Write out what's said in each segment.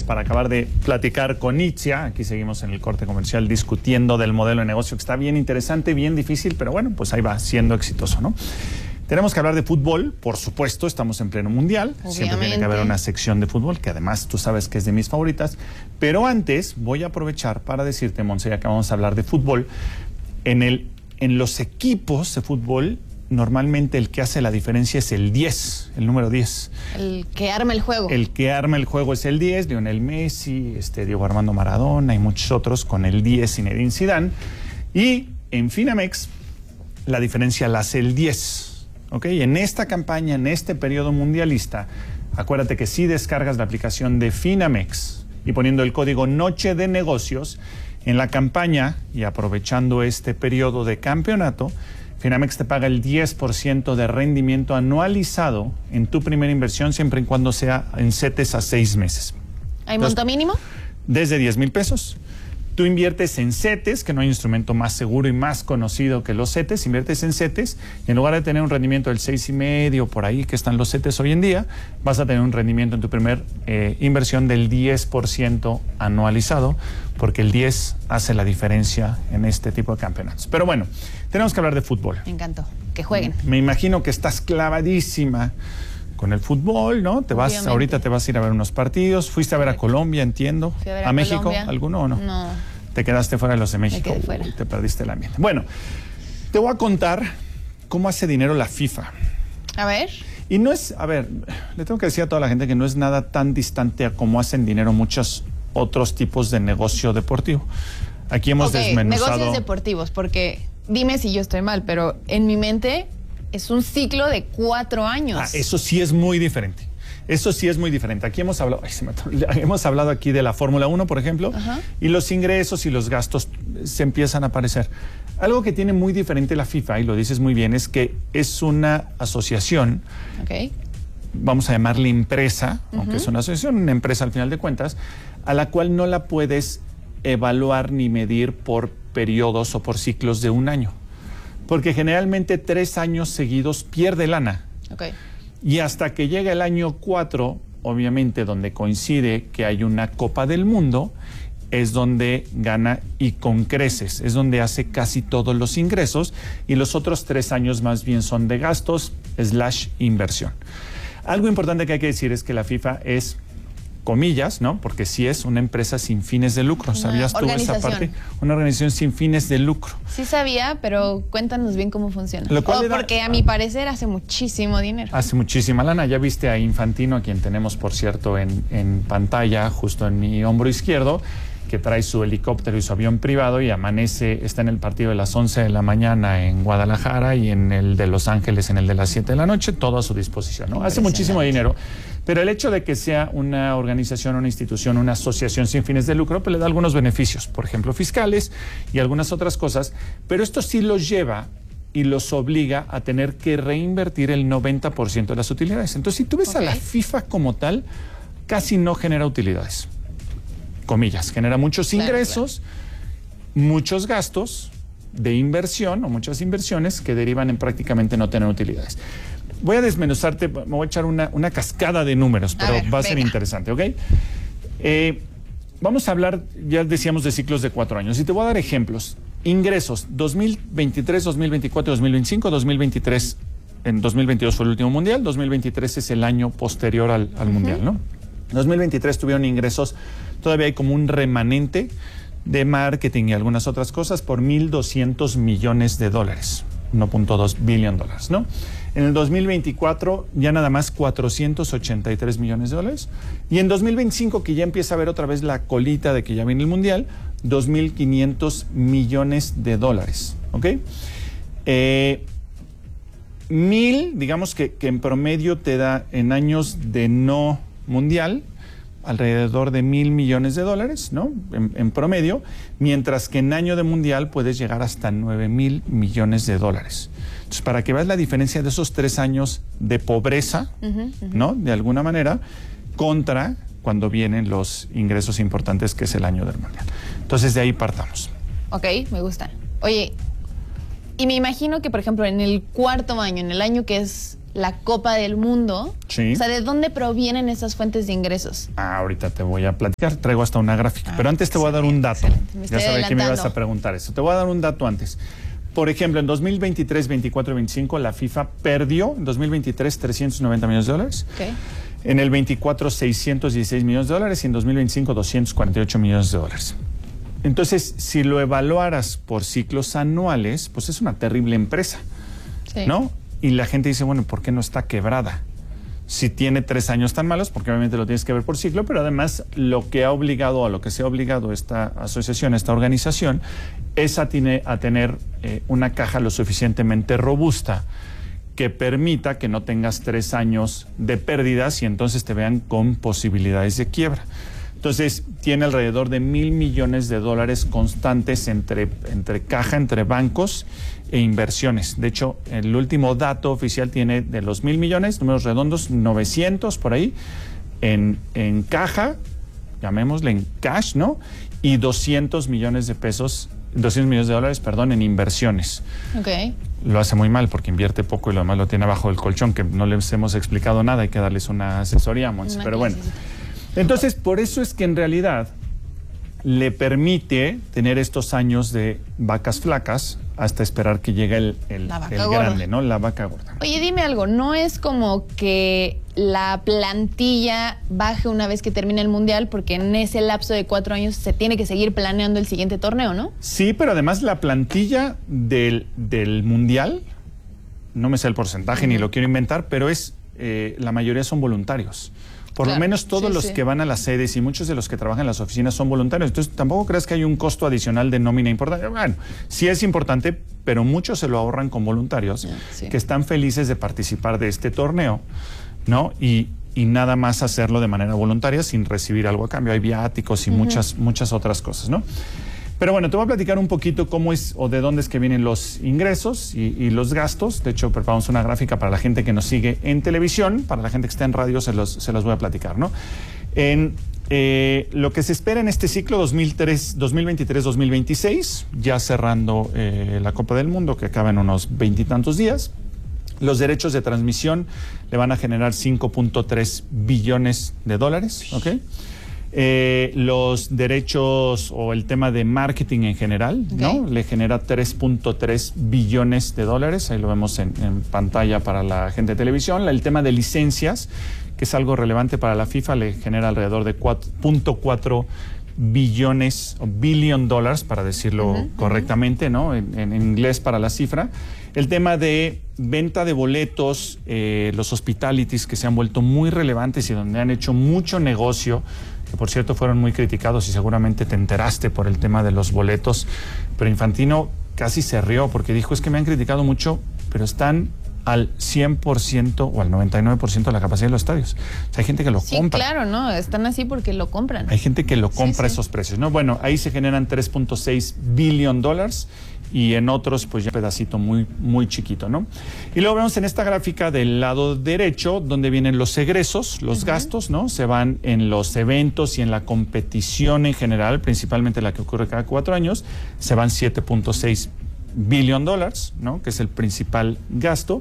para acabar de platicar con Itzia. Aquí seguimos en el corte comercial discutiendo del modelo de negocio que está bien interesante, bien difícil, pero bueno, pues ahí va siendo exitoso, ¿no? Tenemos que hablar de fútbol, por supuesto, estamos en pleno mundial. Obviamente. Siempre tiene que haber una sección de fútbol, que además tú sabes que es de mis favoritas. Pero antes voy a aprovechar para decirte, Monse, ya que vamos a hablar de fútbol, en los equipos de fútbol, normalmente el que hace la diferencia es el 10, el número 10. El que arma el juego. El que arma el juego es el 10, Lionel Messi, Diego Armando Maradona y muchos otros con el 10, Zinedine Zidane. Y en Finamex, la diferencia la hace el 10. ¿Ok? En esta campaña, en este periodo mundialista, acuérdate que si descargas la aplicación de Finamex y poniendo el código Noche de Negocios, en la campaña y aprovechando este periodo de campeonato, Finamex te paga el 10% de rendimiento anualizado en tu primera inversión, siempre y cuando sea en CETES a 6 meses. ¿Hay monto mínimo? Desde 10,000 pesos. Tú inviertes en CETES, que no hay instrumento más seguro y más conocido que los CETES, inviertes en CETES y en lugar de tener un rendimiento del 6,5 por ahí que están los CETES hoy en día, vas a tener un rendimiento en tu primer inversión del 10% anualizado, porque el 10 hace la diferencia en este tipo de campeonatos. Pero bueno, tenemos que hablar de fútbol. Me encantó, que jueguen. Me imagino que estás clavadísima con el fútbol, ¿no? Ahorita te vas a ir a ver unos partidos. Fuiste a ver a Colombia, entiendo. Fui a ver ¿A México? Colombia. ¿Alguno o no? No. Te quedaste fuera de los de México. Me quedé fuera. Te perdiste el ambiente. Bueno, te voy a contar cómo hace dinero la FIFA. A ver. Y no es, a ver, le tengo que decir a toda la gente que no es nada tan distante a cómo hacen dinero muchos otros tipos de negocio deportivo. Aquí hemos desmenuzado... negocios deportivos, porque dime si yo estoy mal, pero en mi mente es un ciclo de 4 años. Eso sí es muy diferente. Eso sí es muy diferente. Aquí hemos hablado, hemos hablado aquí de la Fórmula 1, por ejemplo, y los ingresos y los gastos se empiezan a aparecer. Algo que tiene muy diferente la FIFA, y lo dices muy bien, es que es una asociación, vamos a llamarle empresa, aunque es una asociación, una empresa al final de cuentas, a la cual no la puedes evaluar ni medir por periodos o por ciclos de un año. Porque generalmente 3 años seguidos pierde lana. Y hasta que llega el año 4, obviamente donde coincide que hay una Copa del Mundo, es donde gana y con creces, es donde hace casi todos los ingresos, y los otros 3 años más bien son de gastos / inversión. Algo importante que hay que decir es que la FIFA es, comillas, ¿no? Porque sí es una empresa sin fines de lucro. ¿Sabías tú esa parte? Una organización sin fines de lucro. Sí sabía, pero cuéntanos bien cómo funciona. Porque a mi parecer hace muchísimo dinero. Hace muchísima lana. Ya viste a Infantino, a quien tenemos, por cierto, en pantalla, justo en mi hombro izquierdo, que trae su helicóptero y su avión privado y amanece, está en el partido de las 11 de la mañana en Guadalajara y en el de Los Ángeles en el de las 7 de la noche, todo a su disposición, ¿no? Hace muchísimo dinero, pero el hecho de que sea una organización, una institución, una asociación sin fines de lucro, pues le da algunos beneficios, por ejemplo, fiscales y algunas otras cosas, pero esto sí los lleva y los obliga a tener que reinvertir el 90% de las utilidades. Entonces, si tú ves a la FIFA como tal, casi no genera utilidades. Comillas, genera muchos ingresos, muchos gastos de inversión o muchas inversiones que derivan en prácticamente no tener utilidades. Voy a desmenuzarte, me voy a echar una cascada de números, pero va a ser interesante, ¿ok? Vamos a hablar, ya decíamos, de ciclos de 4 años y te voy a dar ejemplos. Ingresos, 2023, 2024, 2025, 2023, en 2022 fue el último mundial, 2023 es el año posterior al mundial, ¿no? 2023 tuvieron ingresos, todavía hay como un remanente de marketing y algunas otras cosas por $1,200 millones, 1.2 billion dólares, ¿no? En el 2024 ya nada más $483 millones, y en 2025, que ya empieza a ver otra vez la colita de que ya viene el mundial, $2,500 millones, ¿ok? 1,000, digamos que en promedio te da en años de no mundial alrededor de $1,000 millones, ¿no? En promedio, mientras que en año de mundial puedes llegar hasta $9,000 millones. Entonces, para que veas la diferencia de esos 3 años de pobreza, ¿no? De alguna manera, contra cuando vienen los ingresos importantes, que es el año del mundial. Entonces, de ahí partamos. Ok, me gusta. Oye, Y me imagino que, por ejemplo, en el cuarto año, en el año que es la Copa del Mundo, sí. O sea, ¿de dónde provienen esas fuentes de ingresos? Ahorita te voy a platicar, traigo hasta una gráfica, pero antes te voy a dar un dato. Ya sabía que me ibas a preguntar eso. Te voy a dar un dato antes. Por ejemplo, en 2023, 24 y 25, la FIFA perdió, en 2023, 390 millones de dólares. Okay. En el 24, 616 millones de dólares y en 2025, 248 millones de dólares. Entonces, si lo evaluaras por ciclos anuales, pues es una terrible empresa, sí. ¿No? Y la gente dice, bueno, ¿por qué no está quebrada? Si tiene 3 años tan malos, porque obviamente lo tienes que ver por ciclo, pero además lo que se ha obligado esta asociación, esta organización, es a tener una caja lo suficientemente robusta que permita que no tengas 3 años de pérdidas y entonces te vean con posibilidades de quiebra. Entonces, tiene alrededor de $1,000 millones constantes entre caja, entre bancos e inversiones. De hecho, el último dato oficial tiene de los 1,000 millones, números redondos, 900 por ahí, en caja, llamémosle en cash, ¿no? Y 200 millones de dólares, en inversiones. Okay. Lo hace muy mal porque invierte poco y lo demás lo tiene abajo del colchón, que no les hemos explicado nada, hay que darles una asesoría, Monse, pero bueno. Entonces, por eso es que en realidad le permite tener estos años de vacas flacas hasta esperar que llegue el grande, ¿no? La vaca gorda. Oye, dime algo, ¿no es como que la plantilla baje una vez que termine el Mundial? Porque en ese lapso de 4 años se tiene que seguir planeando el siguiente torneo, ¿no? Sí, pero además la plantilla del Mundial, no me sé el porcentaje ni lo quiero inventar, pero la mayoría son voluntarios. Por lo menos todos los que van a las sedes y muchos de los que trabajan en las oficinas son voluntarios. Entonces, tampoco creas que hay un costo adicional de nómina importante. Bueno, sí es importante, pero muchos se lo ahorran con voluntarios que están felices de participar de este torneo, ¿no? Y nada más hacerlo de manera voluntaria sin recibir algo a cambio. Hay viáticos y muchas otras cosas, ¿no? Pero bueno, te voy a platicar un poquito cómo es o de dónde es que vienen los ingresos y los gastos. De hecho, preparamos una gráfica para la gente que nos sigue en televisión, para la gente que está en radio se los voy a platicar, ¿no? En lo que se espera en este ciclo 2023-2026, ya cerrando la Copa del Mundo, que acaba en unos 20 y tantos días, los derechos de transmisión le van a generar 5.3 billones de dólares, ¿ok? Los derechos o el tema de marketing en general, ¿no? Le genera 3.3 billones de dólares, ahí lo vemos en pantalla para la gente de televisión. El tema de licencias, que es algo relevante para la FIFA, le genera alrededor de 4.4 billones o billion dollars, para decirlo correctamente, ¿no? En inglés para la cifra. El tema de venta de boletos, los hospitalities que se han vuelto muy relevantes y donde han hecho mucho negocio, que por cierto fueron muy criticados y seguramente te enteraste por el tema de los boletos, pero Infantino casi se rió porque dijo, es que me han criticado mucho, pero están al 100% o al 99% de la capacidad de los estadios. O sea, hay gente que lo compra. Sí, claro, ¿no? Están así porque lo compran. Hay gente que lo compra esos precios, ¿no? Bueno, ahí se generan 3.6 billion dólares y en otros pues ya un pedacito muy, muy chiquito, ¿no? Y luego vemos en esta gráfica del lado derecho donde vienen los egresos, los gastos, ¿no? Se van en los eventos y en la competición en general, principalmente la que ocurre cada 4 años, se van 7.6 billion dólares, ¿no? Que es el principal gasto,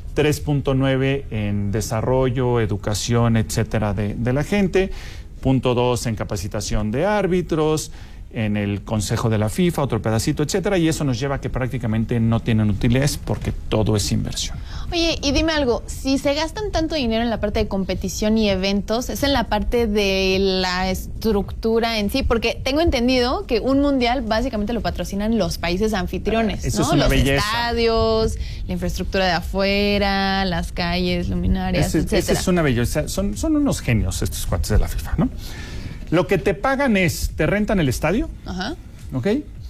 3.9 en desarrollo, educación, etcétera, de la gente, 0.2 en capacitación de árbitros, en el Consejo de la FIFA, otro pedacito, etcétera, y eso nos lleva a que prácticamente no tienen utilidad porque todo es inversión. Oye, y dime algo, si se gastan tanto dinero en la parte de competición y eventos, ¿es en la parte de la estructura en sí? Porque tengo entendido que un mundial básicamente lo patrocinan los países anfitriones, eso ¿no? es una belleza. Los estadios, la infraestructura de afuera, las calles, luminarias, etcétera. Esa es una belleza. Son unos genios estos cuates de la FIFA, ¿no? Lo que te pagan es, te rentan el estadio, ¿ok?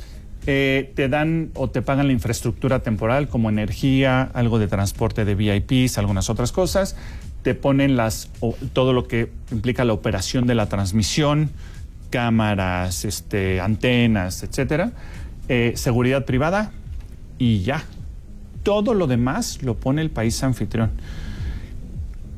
Te dan o te pagan la infraestructura temporal como energía, algo de transporte de VIPs, algunas otras cosas. Te ponen todo lo que implica la operación de la transmisión, cámaras, antenas, etcétera. Seguridad privada y ya. Todo lo demás lo pone el país anfitrión.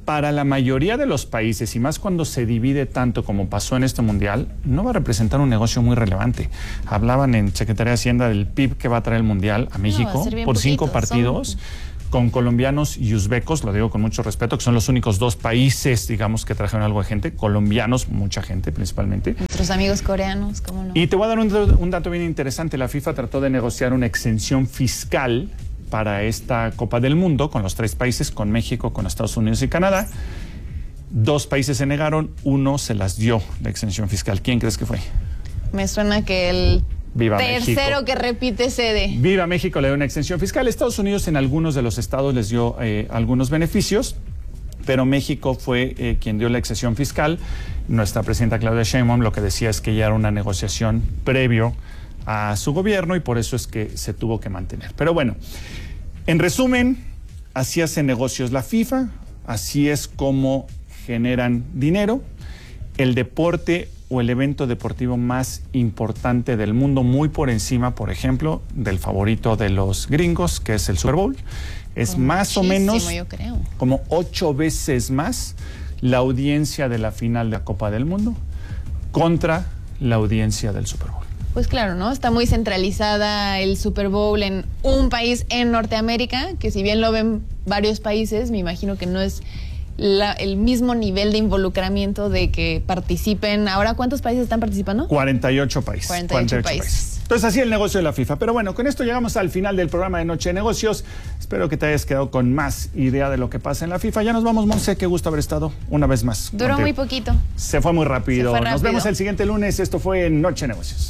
para la mayoría de los países, y más cuando se divide tanto como pasó en este mundial, no va a representar un negocio muy relevante. Hablaban en Secretaría de Hacienda del PIB que va a traer el mundial a México por 5 partidos. Con colombianos y uzbecos, lo digo con mucho respeto, que son los únicos 2 países, digamos, que trajeron algo de gente. Colombianos, mucha gente principalmente. Nuestros amigos coreanos, ¿cómo no? Y te voy a dar un dato bien interesante. La FIFA trató de negociar una exención fiscal para esta Copa del Mundo con los 3 países, con México, con Estados Unidos y Canadá. 2 países se negaron, 1 se las dio la exención fiscal. ¿Quién crees que fue? Me suena que el Viva tercero México. que repite sede. Viva México le dio una exención fiscal. Estados Unidos en algunos de los estados les dio algunos beneficios, pero México fue quien dio la exención fiscal. Nuestra presidenta Claudia Sheinbaum lo que decía es que ya era una negociación previo a su gobierno y por eso es que se tuvo que mantener. Pero bueno, en resumen, así hace negocios la FIFA, así es como generan dinero. El deporte o el evento deportivo más importante del mundo, muy por encima, por ejemplo, del favorito de los gringos, que es el Super Bowl. Es más o menos yo creo, como 8 veces más la audiencia de la final de la Copa del Mundo contra la audiencia del Super Bowl. Pues claro, ¿no? Está muy centralizada el Super Bowl en un país en Norteamérica, que si bien lo ven varios países, me imagino que no es el mismo nivel de involucramiento de que participen. Ahora, ¿cuántos países están participando? 48 países. 48 países. Entonces, así el negocio de la FIFA. Pero bueno, con esto llegamos al final del programa de Noche de Negocios. Espero que te hayas quedado con más idea de lo que pasa en la FIFA. Ya nos vamos, Monse. Qué gusto haber estado una vez más. Duró contigo. Muy poquito. Se fue muy rápido. Se fue rápido. Nos vemos el siguiente lunes. Esto fue Noche de Negocios.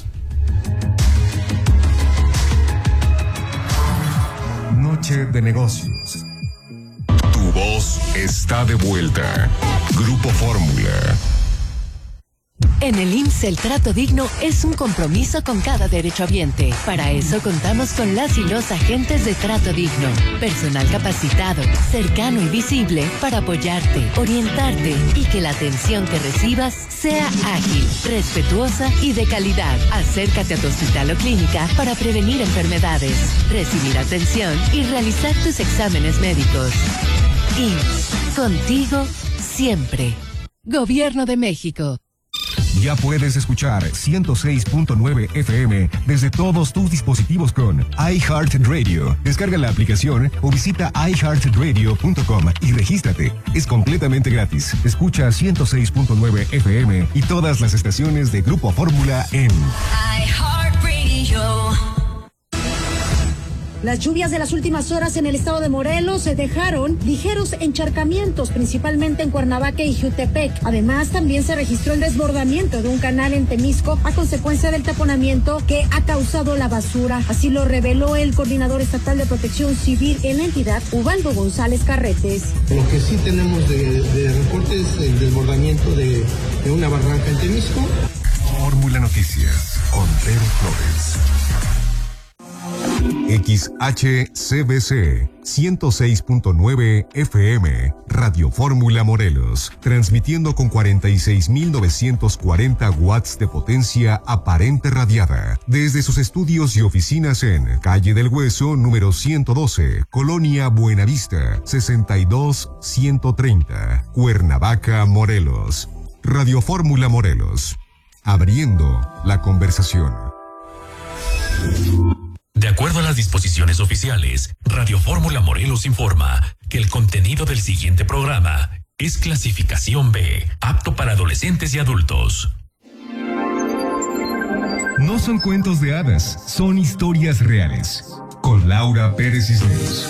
Noche de Negocios. Tu voz está de vuelta. Grupo Fórmula. En el IMSS el trato digno es un compromiso con cada derechohabiente. Para eso contamos con las y los agentes de trato digno. Personal capacitado, cercano y visible para apoyarte, orientarte y que la atención que recibas sea ágil, respetuosa y de calidad. Acércate a tu hospital o clínica para prevenir enfermedades, recibir atención y realizar tus exámenes médicos. IMSS, contigo siempre. Gobierno de México. Ya puedes escuchar 106.9 FM desde todos tus dispositivos con iHeartRadio. Descarga la aplicación o visita iHeartRadio.com y regístrate. Es completamente gratis. Escucha 106.9 FM y todas las estaciones de Grupo Fórmula en iHeartRadio. Las lluvias de las últimas horas en el estado de Morelos se dejaron ligeros encharcamientos, principalmente en Cuernavaca y Jutepec. Además, también se registró el desbordamiento de un canal en Temisco a consecuencia del taponamiento que ha causado la basura. Así lo reveló el coordinador estatal de Protección Civil en la entidad, Ubaldo González Carretes. Lo que sí tenemos de reportes es el desbordamiento de una barranca en Temisco. Fórmula Noticias con Pedro Flores. XHCBC 106.9 FM, Radio Fórmula Morelos, transmitiendo con 46.940 watts de potencia aparente radiada, desde sus estudios y oficinas en Calle del Hueso, número 112, Colonia Buenavista, 62130, Cuernavaca, Morelos. Radio Fórmula Morelos, abriendo la conversación. De acuerdo a las disposiciones oficiales, Radio Fórmula Morelos informa que el contenido del siguiente programa es clasificación B, apto para adolescentes y adultos. No son cuentos de hadas, son historias reales. Con Laura Pérez Cisneros.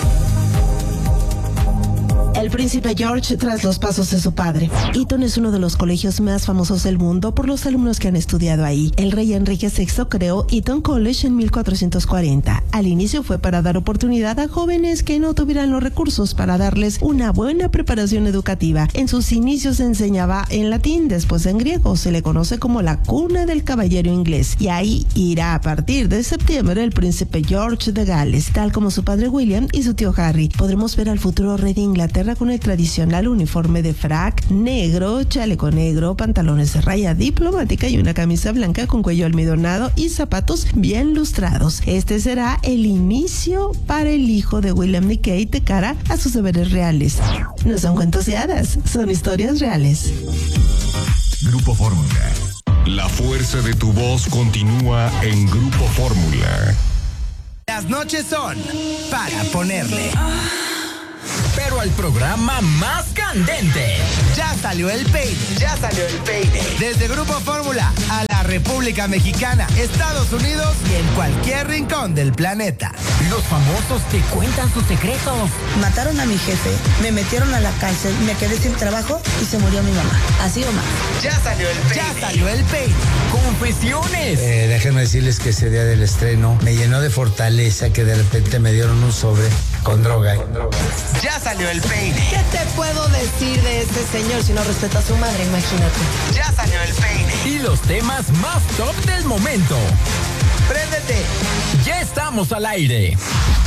El príncipe George tras los pasos de su padre. Eton es uno de los colegios más famosos del mundo por los alumnos que han estudiado ahí. El rey Enrique VI creó Eton College en 1440. Al inicio fue para dar oportunidad a jóvenes que no tuvieran los recursos para darles una buena preparación educativa. En sus inicios se enseñaba en latín, después en griego. Se le conoce como la cuna del caballero inglés. Y ahí irá a partir de septiembre el príncipe George de Gales, tal como su padre William y su tío Harry. Podremos ver al futuro rey de Inglaterra Inglaterra con el tradicional uniforme de frac negro, chaleco negro, pantalones de raya diplomática y una camisa blanca con cuello almidonado y zapatos bien lustrados. Este será el inicio para el hijo de William y Kate de cara a sus deberes reales. No son cuentos de hadas, son historias reales. Grupo Fórmula. La fuerza de tu voz continúa en Grupo Fórmula. Las noches son para ponerle. Pero al programa más candente. Ya salió el peine. Desde Grupo Fórmula a la República Mexicana, Estados Unidos y en cualquier rincón del planeta. Los famosos te cuentan sus secretos. Mataron a mi jefe, me metieron a la cárcel, me quedé sin trabajo y se murió mi mamá. Así o más. Ya salió el peine. Confesiones. Déjenme decirles que ese día del estreno me llenó de fortaleza que de repente me dieron un sobre con droga. Ya salió el peine. ¿Qué te puedo decir de ese señor si no respeta a su madre? Imagínate. Ya salió el peine. Y los temas más top del momento. ¡Préndete! Ya estamos al aire.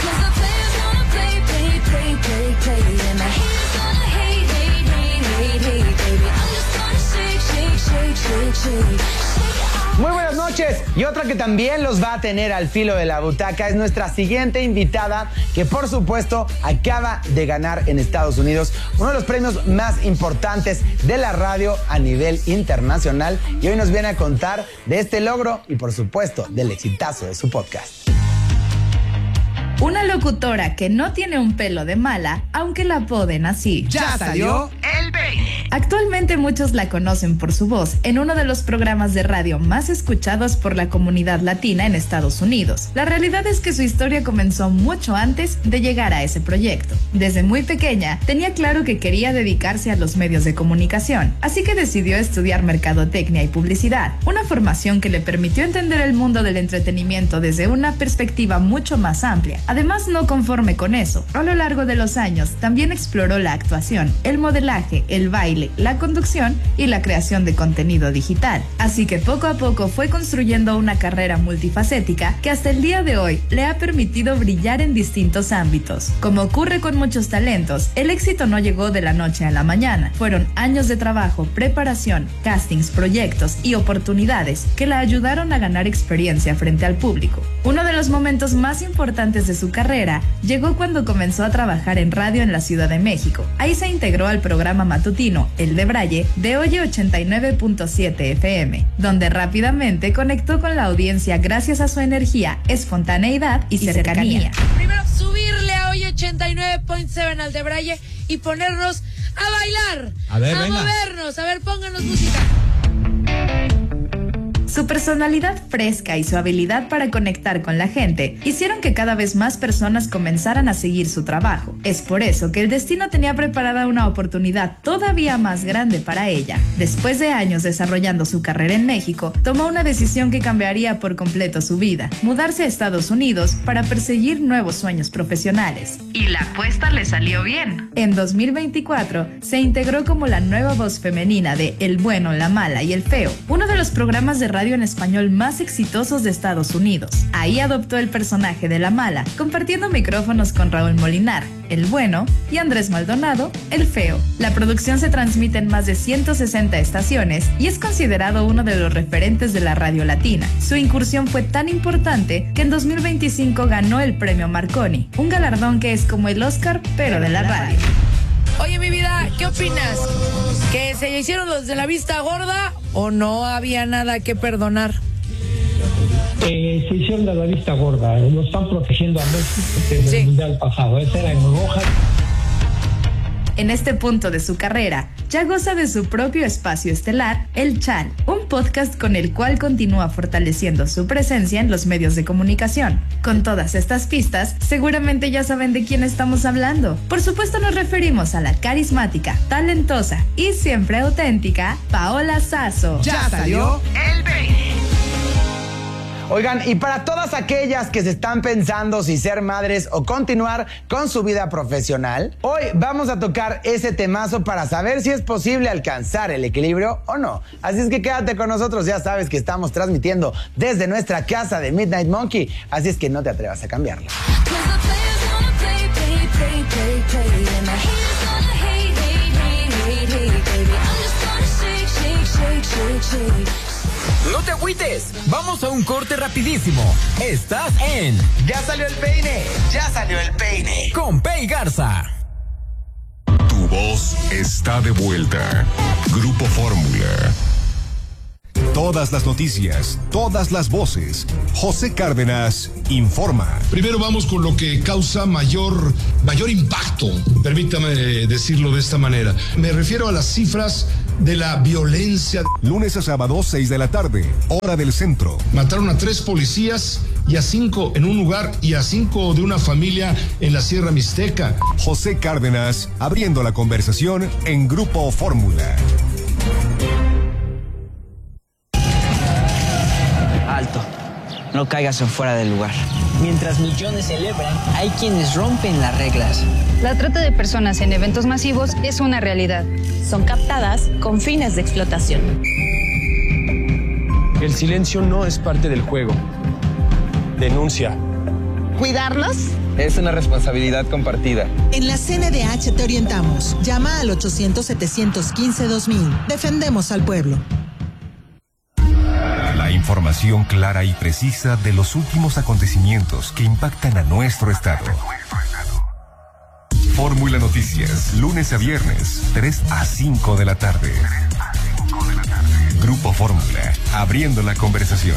Muy buenas noches. Y otra que también los va a tener al filo de la butaca es nuestra siguiente invitada, que por supuesto acaba de ganar en Estados Unidos uno de los premios más importantes de la radio a nivel internacional, y hoy nos viene a contar de este logro y por supuesto del exitazo de su podcast. Una locutora que no tiene un pelo de mala, aunque la apoden así. Ya salió el peine. Actualmente muchos la conocen por su voz en uno de los programas de radio más escuchados por la comunidad latina en Estados Unidos. La realidad es que su historia comenzó mucho antes de llegar a ese proyecto. Desde muy pequeña tenía claro que quería dedicarse a los medios de comunicación, así que decidió estudiar mercadotecnia y publicidad, una formación que le permitió entender el mundo del entretenimiento desde una perspectiva mucho más amplia. Además, no conforme con eso, a lo largo de los años también exploró la actuación, el modelaje, el baile, la conducción y la creación de contenido digital. Así que poco a poco fue construyendo una carrera multifacética que hasta el día de hoy le ha permitido brillar en distintos ámbitos. Como ocurre con muchos talentos, el éxito no llegó de la noche a la mañana. Fueron años de trabajo, preparación, castings, proyectos y oportunidades que la ayudaron a ganar experiencia frente al público. Uno de los momentos más importantes de su carrera llegó cuando comenzó a trabajar en radio en la Ciudad de México. Ahí se integró al programa matutino El de Braille de Oye 89.7 FM, donde rápidamente conectó con la audiencia gracias a su energía, espontaneidad y cercanía. Primero, subirle a Oye 89.7 al de Braille y ponernos a bailar, a movernos. A ver, pónganos música. Su personalidad fresca y su habilidad para conectar con la gente hicieron que cada vez más personas comenzaran a seguir su trabajo. Es por eso que el destino tenía preparada una oportunidad todavía más grande para ella. Después de años desarrollando su carrera en México, tomó una decisión que cambiaría por completo su vida: mudarse a Estados Unidos para perseguir nuevos sueños profesionales. Y la apuesta le salió bien. En 2024 se integró como la nueva voz femenina de El Bueno, la Mala y el Feo, uno de los programas de radio en español más exitosos de Estados Unidos. Ahí adoptó el personaje de La Mala, compartiendo micrófonos con Raúl Molinar, El Bueno, y Andrés Maldonado, El Feo. La producción se transmite en más de 160 estaciones y es considerado uno de los referentes de la radio latina. Su incursión fue tan importante que en 2025 ganó el premio Marconi, un galardón que es como el Oscar, pero de la radio. Oye, mi vida, ¿qué opinas? ¿Que se hicieron los de la vista gorda o no había nada que perdonar? Se hicieron de la vista gorda. Lo están protegiendo a México desde el mundial pasado. Esa era en roja. En este punto de su carrera, ya goza de su propio espacio estelar, El Chan, un podcast con el cual continúa fortaleciendo su presencia en los medios de comunicación. Con todas estas pistas, seguramente ya saben de quién estamos hablando. Por supuesto nos referimos a la carismática, talentosa y siempre auténtica Paola Sasso. Ya salió el peine. Oigan, y para todas aquellas que se están pensando si ser madres o continuar con su vida profesional, hoy vamos a tocar ese temazo para saber si es posible alcanzar el equilibrio o no. Así es que quédate con nosotros, ya sabes que estamos transmitiendo desde nuestra casa de Midnight Monkey, así es que no te atrevas a cambiarlo. No te agüites, vamos a un corte rapidísimo. Estás en Ya salió el peine, ya salió el peine. Con Pei Garza. Tu voz está de vuelta. Grupo Fórmula. Todas las noticias, todas las voces. José Cárdenas informa. Primero vamos con lo que causa mayor impacto, permítame decirlo de esta manera. Me refiero a las cifras de la violencia. Lunes a sábado, 6 de la tarde, hora del centro. Mataron a 3 policías y a 5 en un lugar y a 5 de una familia en la Sierra Mixteca. José Cárdenas abriendo la conversación en Grupo Fórmula. Alto, no caigas en fuera del lugar. Mientras millones celebran, hay quienes rompen las reglas. La trata de personas en eventos masivos es una realidad. Son captadas con fines de explotación. El silencio no es parte del juego. Denuncia. ¿Cuidarlos? Es una responsabilidad compartida. En la CNDH te orientamos. Llama al 800-715-2000. Defendemos al pueblo. La información clara y precisa de los últimos acontecimientos que impactan a nuestro estado. Fórmula Noticias, lunes a viernes, 3 a 5 de la tarde. Grupo Fórmula, abriendo la conversación.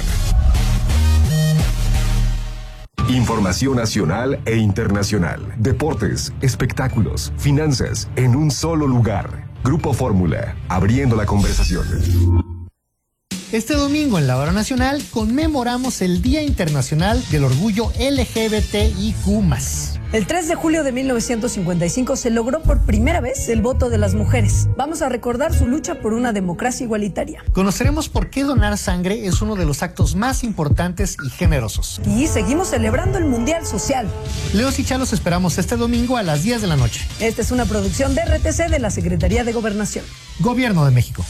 Información nacional e internacional. Deportes, espectáculos, finanzas, en un solo lugar. Grupo Fórmula, abriendo la conversación. Este domingo en la Hora Nacional conmemoramos el Día Internacional del Orgullo LGBTIQ+. El 3 de julio de 1955 se logró por primera vez el voto de las mujeres. Vamos a recordar su lucha por una democracia igualitaria. Conoceremos por qué donar sangre es uno de los actos más importantes y generosos. Y seguimos celebrando el Mundial Social. Leos y Chalos esperamos este domingo a las 10 de la noche. Esta es una producción de RTC de la Secretaría de Gobernación. Gobierno de México.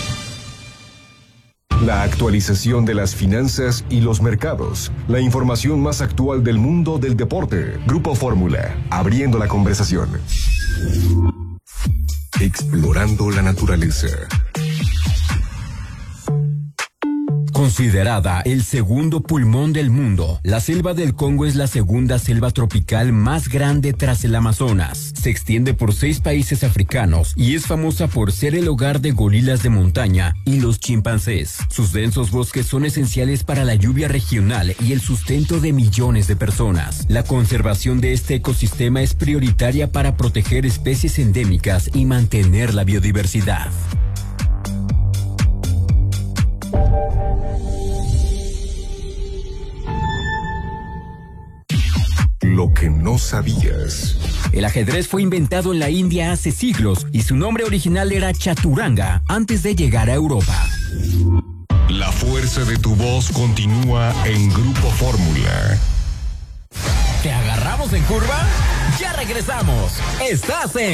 La actualización de las finanzas y los mercados. La información más actual del mundo del deporte. Grupo Fórmula, abriendo la conversación. Explorando la naturaleza. Considerada el segundo pulmón del mundo, la selva del Congo es la segunda selva tropical más grande tras el Amazonas. Se extiende por 6 países africanos y es famosa por ser el hogar de gorilas de montaña y los chimpancés. Sus densos bosques son esenciales para la lluvia regional y el sustento de millones de personas. La conservación de este ecosistema es prioritaria para proteger especies endémicas y mantener la biodiversidad. Lo que no sabías. El ajedrez fue inventado en la India hace siglos y su nombre original era chaturanga antes de llegar a Europa. La fuerza de tu voz continúa en Grupo Fórmula. ¿Te agarramos en curva? Ya regresamos. Estás en